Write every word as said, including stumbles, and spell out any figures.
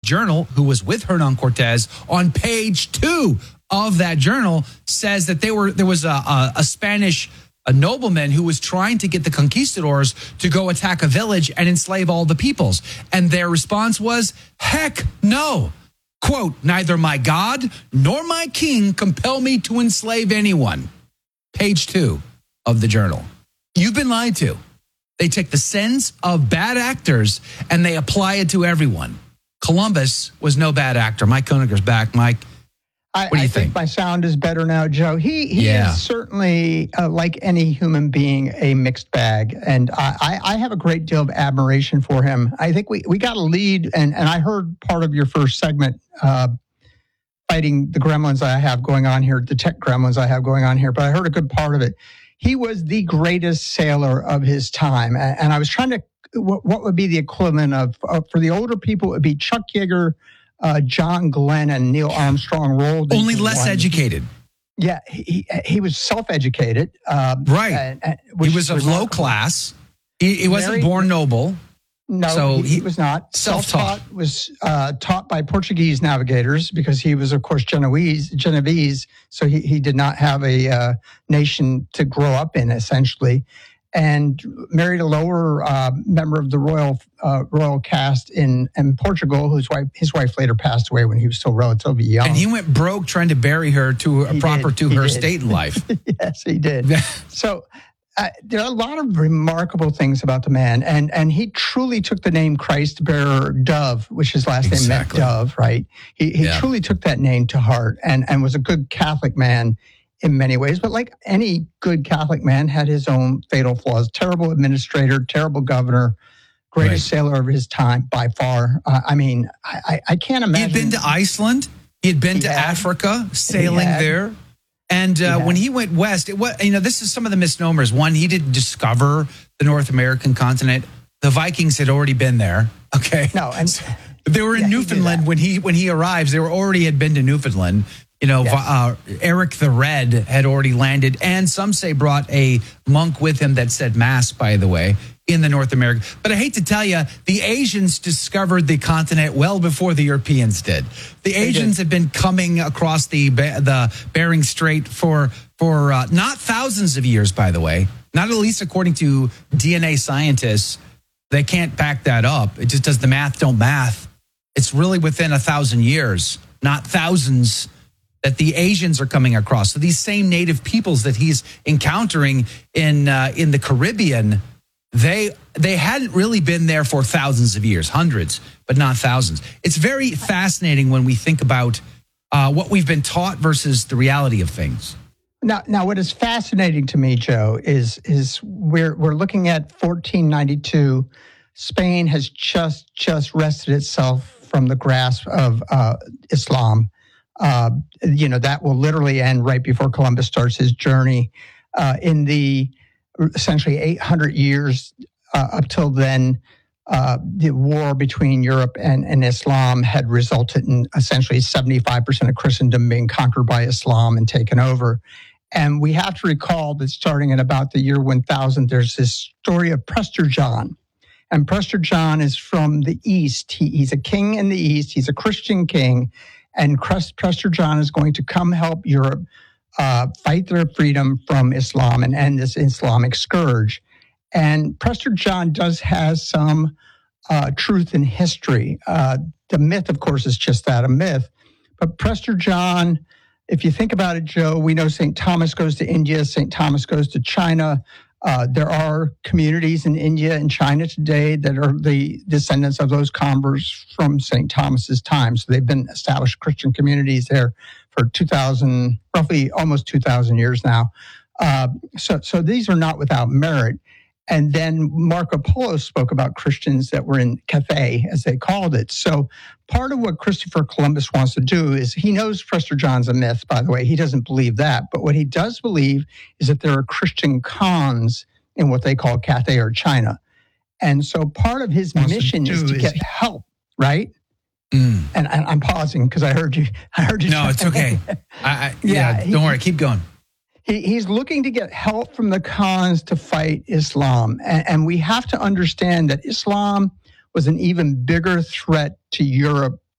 journal, who was with Hernan Cortez, on page two of that journal says that they were there was a, a, a Spanish a nobleman who was trying to get the conquistadors to go attack a village and enslave all the peoples. And their response was, heck no. Quote, neither my God nor my king compel me to enslave anyone. Page two of the journal. You've been lied to. They take the sins of bad actors and they apply it to everyone. Columbus was no bad actor. Mike Koeniger's back. Mike, I, what do you I think? think my sound is better now, Joe. He he Yeah. is certainly, uh, like any human being, a mixed bag. And I, I, I have a great deal of admiration for him. I think we, we got a lead, and, and I heard part of your first segment, uh, fighting the gremlins I have going on here, the tech gremlins I have going on here, but I heard a good part of it. He was the greatest sailor of his time. And, and I was trying to, what, what would be the equivalent of, uh, for the older people, it would be Chuck Yeager, Uh, John Glenn and Neil Armstrong rolled Only into less one. educated. Yeah, he he was self-educated. Um, Right. and- and- He which was is of low remarkable. class. He, he wasn't Very- born noble. No, So he, he- he was not. self-taught. Self-taught was uh, taught by Portuguese navigators because he was, of course, Genoese. Genovese. So he, he did not have a uh, nation to grow up in, essentially. And married a lower uh, member of the royal uh, royal caste in, in Portugal, whose wife his wife later passed away when he was still relatively young. And he went broke trying to bury her to a He proper did. to He her did. state in life. Yes, he did. So uh, there are a lot of remarkable things about the man, and and he truly took the name Christ bearer Dove, which his last Exactly. name meant Dove, right? He he Yeah. truly took that name to heart, and and was a good Catholic man in many ways. But like any good Catholic man, had his own fatal flaws. Terrible administrator, terrible governor, greatest Right. sailor of his time by far. Uh, I mean, I, I I can't He imagine. had been to Iceland. He had been He to had. Africa, sailing had. there. And uh, had. when he went west, it was, you know, this is some of the misnomers. One, he didn't discover the North American continent. The Vikings had already been there. Okay. No, and They were in Yeah, he did Newfoundland that. when he when he arrives. They were already had been to Newfoundland. You know, Yes. uh, Eric the Red had already landed, and some say brought a monk with him that said mass, by the way, in the North America. But I hate to tell you, the Asians discovered the continent well before the Europeans did. The Asians did. have been coming across the Be- the Bering Strait for for uh, not thousands of years, by the way, not at least according to D N A scientists. They can't back that up. It just does the math don't math. It's really within a thousand years, not thousands, that the Asians are coming across. So these same native peoples that he's encountering in uh, in the Caribbean, they they hadn't really been there for thousands of years, hundreds, but not thousands. It's very fascinating when we think about uh, what we've been taught versus the reality of things. Now, now, what is fascinating to me, Joe, is is we're we're looking at fourteen ninety-two. Spain has just just wrested itself from the grasp of uh, Islam. Uh, you know, that will literally end right before Columbus starts his journey. Uh, in the essentially eight hundred years uh, up till then, uh, the war between Europe and, and Islam had resulted in essentially seventy-five percent of Christendom being conquered by Islam and taken over. And we have to recall that starting at about the year one thousand, there's this story of Prester John. And Prester John is from the East. He, he's a king in the East. He's a Christian king. And Prester John is going to come help Europe uh, fight their freedom from Islam and end this Islamic scourge. And Prester John does has some uh, truth in history. Uh, the myth, of course, is just that, a myth. But Prester John, if you think about it, Joe, we know Saint Thomas goes to India, Saint Thomas goes to China. Uh, there are communities in India and China today that are the descendants of those converts from Saint Thomas's time. So they've been established Christian communities there for two thousand, roughly almost two thousand years now. Uh, so, so these are not without merit. And then Marco Polo spoke about Christians that were in Cathay, as they called it. So part of what Christopher Columbus wants to do is, he knows Prester John's a myth, by the way. He doesn't believe that. But what he does believe is that there are Christian cons in what they call Cathay or China. And so part of his Wants to mission is do to is- get help, right? Mm. And, and I'm pausing because I heard you. I heard you. No, it's okay. I, I, yeah, Yeah, he- don't worry. Keep going. He, he's looking to get help from the cons to fight Islam. And, and we have to understand that Islam was an even bigger threat to Europe